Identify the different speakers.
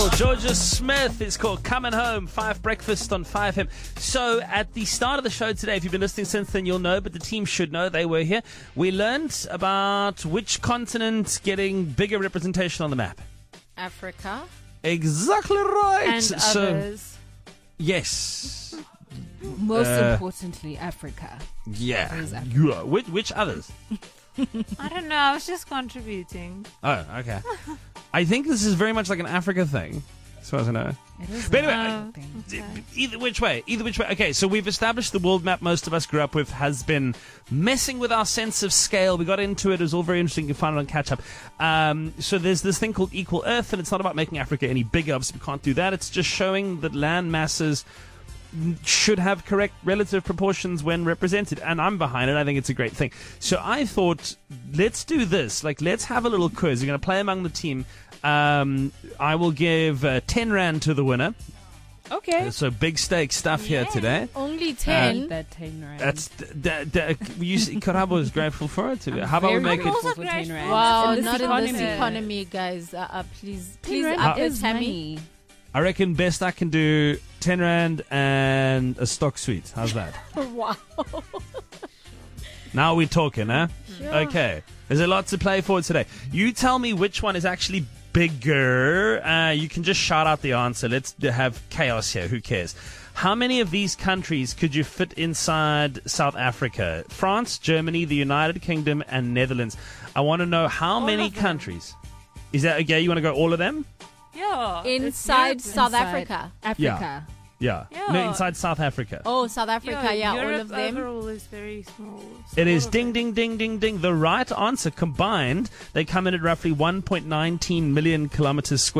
Speaker 1: Georgia Smith is called Coming Home, 5 Breakfast on 5 him. So at the start of the show today, if you've been listening since then, you'll know, but the team should know, they were here. We learned about which continent getting bigger representation on the map.
Speaker 2: Africa.
Speaker 1: Exactly right.
Speaker 2: And others.
Speaker 1: Yes.
Speaker 3: Most importantly, Africa.
Speaker 1: Yeah.
Speaker 3: Africa.
Speaker 1: Yeah. Which others?
Speaker 4: I don't know. I was just contributing.
Speaker 1: Oh, okay. I think this is very much like an Africa thing, as far as I know.
Speaker 3: It is
Speaker 1: But
Speaker 3: an
Speaker 1: anyway,
Speaker 3: African thing.
Speaker 4: Okay.
Speaker 1: Either which way. Okay, so we've established the world map most of us grew up with has been messing with our sense of scale. We got into it. It was all very interesting. You can find it on Catch Up. So there's this thing called Equal Earth, and it's not about making Africa any bigger. Obviously, we can't do that. It's just showing that land masses should have correct relative proportions when represented, and I'm behind it. I think it's a great thing. So I thought, let's do this. Let's have a little quiz. We're going to play among the team. I will give 10 Rand to the winner.
Speaker 3: Okay.
Speaker 1: So big stake stuff here today.
Speaker 2: Only 10.
Speaker 3: That 10 rand.
Speaker 1: That's Karabo is grateful for it. How about we
Speaker 3: Very
Speaker 1: make it?
Speaker 3: grateful
Speaker 4: Also
Speaker 3: for 10 rand.
Speaker 2: Wow,
Speaker 3: In this
Speaker 2: not
Speaker 3: economy.
Speaker 2: in this economy, guys. Please
Speaker 3: 10 rand
Speaker 2: up
Speaker 3: is
Speaker 2: it, Tammy.
Speaker 3: money.
Speaker 1: I reckon best I can do 10 Rand and a stock suite. How's that?
Speaker 2: Wow.
Speaker 1: Now we're talking, huh?
Speaker 2: Sure.
Speaker 1: Okay. There's a lot to play for today. You tell me which one is actually bigger. You can just shout out the answer. Let's have chaos here. Who cares? How many of these countries could you fit inside South Africa? France, Germany, the United Kingdom, and Netherlands. I want to know how many
Speaker 4: of them.
Speaker 1: countries. Is that okay? You want to go all of them?
Speaker 4: Yeah.
Speaker 2: Inside
Speaker 4: it's
Speaker 2: South
Speaker 3: Inside
Speaker 2: Africa.
Speaker 3: Africa.
Speaker 1: Yeah.
Speaker 4: Yeah.
Speaker 1: No, inside South Africa.
Speaker 2: Oh, South Africa, yeah, all
Speaker 4: Europe
Speaker 2: of them.
Speaker 4: overall is very small.
Speaker 1: It is
Speaker 4: All of
Speaker 1: ding,
Speaker 4: it.
Speaker 1: ding, ding, ding, ding. The right answer combined, they come in at roughly 1.19 million kilometers square.